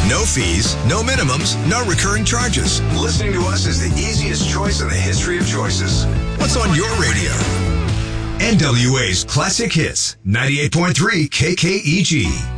No fees, no minimums, no recurring charges. Listening to us is the easiest choice in the history of choices. What's on your radio? NWA's Classic Hits, 98.3 KKEG.